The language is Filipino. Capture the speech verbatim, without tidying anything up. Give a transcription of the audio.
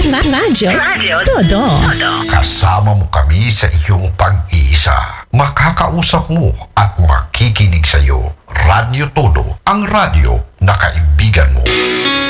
Ra- Radyo. Radyo. Todo. Kasama mo kami sa iyong pag-iisa. Makakausap mo at makikinig sa iyo. Radyo Todo, ang radyo na kaibigan mo.